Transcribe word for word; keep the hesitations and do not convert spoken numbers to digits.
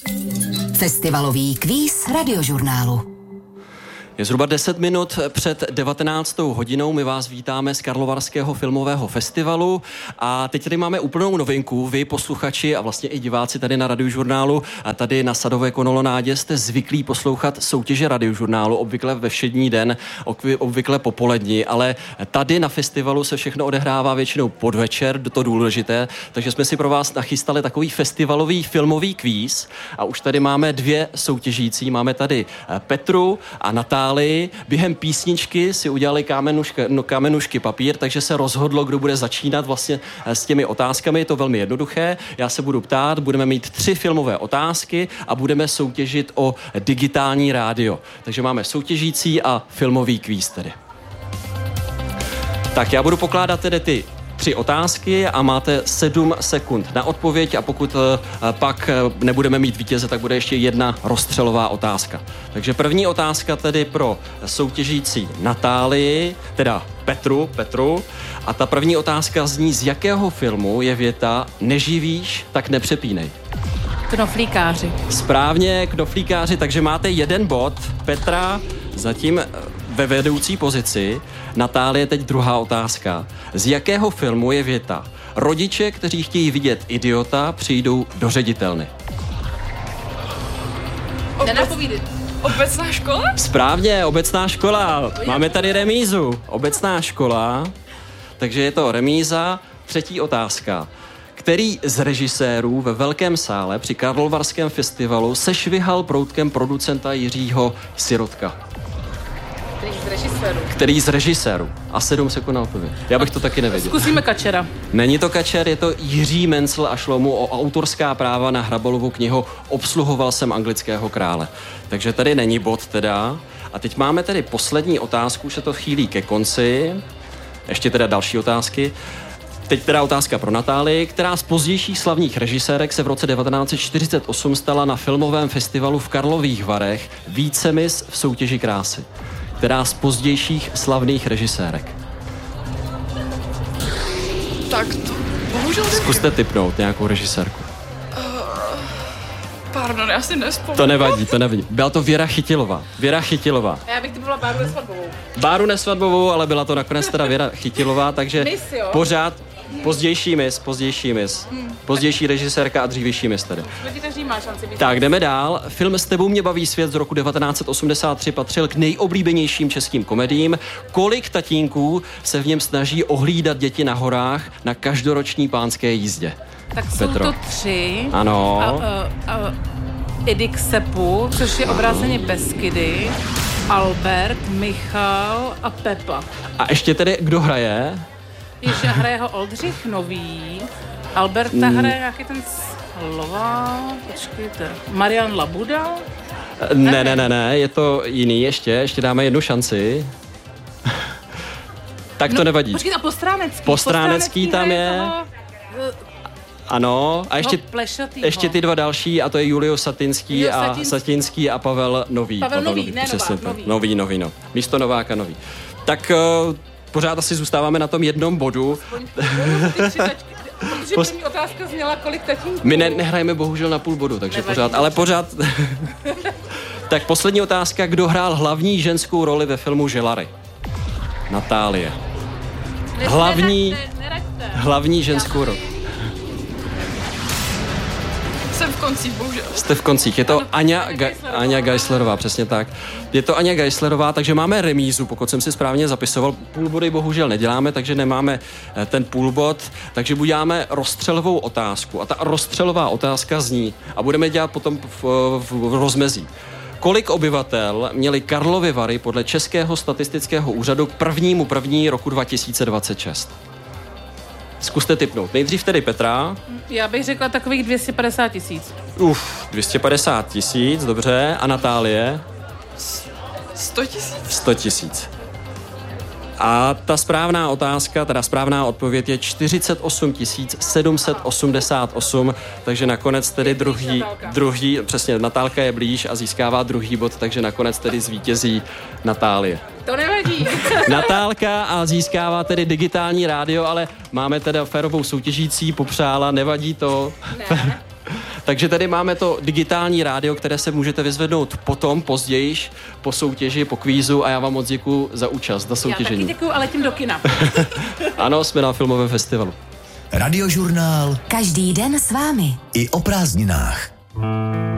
Festivalový kvíz Radiožurnálu. Je zhruba deset minut před devatenáctou hodinou. My vás vítáme z Karlovarského filmového festivalu a teď tady máme úplnou novinku. Vy, posluchači a vlastně i diváci tady na Radiožurnálu a tady na Sadové kolonádě jste zvyklí poslouchat soutěže Radiožurnálu, obvykle ve všední den, obvykle popolední, ale tady na festivalu se všechno odehrává většinou podvečer, to důležité, takže jsme si pro vás nachystali takový festivalový filmový kvíz a už tady máme dvě soutěžící. Máme tady Petru a Natálii. Během písničky si udělali kámenuška, no, kámenušky papír, takže se rozhodlo, kdo bude začínat vlastně s těmi otázkami. Je to velmi jednoduché. Já se budu ptát, budeme mít tři filmové otázky a budeme soutěžit o digitální rádio. Takže máme soutěžící a filmový kvíz tedy. Tak já budu pokládat tedy ty tři otázky a máte sedm sekund na odpověď a pokud uh, pak nebudeme mít vítěze, tak bude ještě jedna rozstřelová otázka. Takže první otázka tedy pro soutěžící Natálii, teda Petru, Petru. A ta první otázka zní, z jakého filmu je věta neživíš, tak nepřepínej. Knoflíkáři. Správně, Knoflíkáři, takže máte jeden bod. Petra zatím ve vedoucí pozici. Natálie, teď druhá otázka. Z jakého filmu je věta? Rodiče, kteří chtějí vidět idiota, přijdou do ředitelny. Nenapovídej. Obecná škola? Správně, obecná škola. Máme tady remízu. Obecná škola, takže je to remíza. Třetí otázka. Který z režisérů ve Velkém sále při Karlovarském festivalu sešvihal proutkem producenta Jiřího Sirotka? Který z režisérů? Který z režisérů? A sedm sekund na odpověď. Já bych to taky nevěděl. Zkusíme Kačera. Není to Kačer, je to Jiří Mencl a šlo mu o autorská práva na Hrabalovu knihu Obsluhoval jsem anglického krále. Takže tady není bod teda. A teď máme tedy poslední otázku, už se to chýlí ke konci. Ještě teda další otázky. Teď teda otázka pro Natálii, která z pozdějších slavných režisérek se v roce devatenáct set čtyřicet osm stala na filmovém festivalu v Karlových Varech vícemis v soutěži krásy. Která z pozdějších slavných režisérek? Tak to bohužel nevím. Zkuste tipnout nějakou režisérku. Uh, pardon, já si nespomínám. To nevadí, to nevadí. Byla to Věra Chytilová. Věra Chytilová. Já bych typovala Báru Nesvadbovou. Báru Nesvadbovou, ale byla to nakonec teda Věra Chytilová, takže Miss, jo? pořád pozdější mis, pozdější mis. Hmm. Pozdější režisérka a dřívější mis tedy. Každý má šanci být. Tak, jdeme dál. Film S tebou mě baví svět z roku devatenáct set osmdesát tři patřil k nejoblíbenějším českým komediím. Kolik tatínků se v něm snaží ohlídat děti na horách na každoroční pánské jízdě? Tak jsou Petro. to tři. Ano. A, a, a Idixepu, což je obráceně Beskydy, Albert, Michal a Pepa. A ještě tedy, kdo hraje? Ještě hraje ho Oldřich Nový, Alberta mm. hraje nějaký ten slova, počkejte, Marian Labuda? Ne, ne, ne, ne, je to jiný ještě, ještě dáme jednu šanci. Tak to no, nevadí. Počkejte, a Postránecký. Postránecký tam je. Toho, ano, a ještě, ještě ty dva další, a to je Julio Satinský Julio a Satinský. Satinský a Pavel Nový. Pavel, Pavel Nový, ne přesně Novák, tak. Nový. Nový, Nový, no. Místo Nováka Nový. Tak uh, pořád asi zůstáváme na tom jednom bodu. Protože Post... první otázka zněla, kolik tatínků. My ne, nehrajeme bohužel na půl bodu, takže Nevadí, pořád, ale pořád... Tak poslední otázka, kdo hrál hlavní ženskou roli ve filmu Želary? Natálie. Hlavní, Neraďte, neraďte. hlavní ženskou roli. Jsem v koncích, bohužel. Jste v koncích. Je to Ano, Aňa, Aňa Ga- Geislerová. Aňa Geislerová, přesně tak. Je to Aňa Geislerová, takže máme remízu, pokud jsem si správně zapisoval. Půlbody bohužel neděláme, takže nemáme ten půlbod, takže uděláme rozstřelovou otázku. A ta rozstřelová otázka zní, a budeme dělat potom v, v, v rozmezí. Kolik obyvatel měli Karlovy Vary podle Českého statistického úřadu k prvnímu první roku dva tisíce dvacet šest? Zkuste tipnout. Nejdřív tedy Petra. Já bych řekla takových dvě stě padesát tisíc. Uf, dvě stě padesát tisíc, dobře. A Natálie? sto tisíc. sto tisíc. A ta správná otázka, teda správná odpověď je čtyřicet osm tisíc sedm set osmdesát osm, takže nakonec tedy druhý, druhý, přesně, Natálka je blíž a získává druhý bod, takže nakonec tedy zvítězí Natálie. To nevadí. Natálka a získává tedy digitální rádio, ale máme teda férovou soutěžící, popřála, nevadí to. Ne. Takže tady máme to digitální rádio, které se můžete vyzvednout potom, později, po soutěži, po kvízu a já vám moc děkuju za účast na soutěžení. Já taky děkuju, ale tím do kina. Ano, jsme na filmovém festivalu. Radiožurnál. Každý den s vámi. I o prázdninách.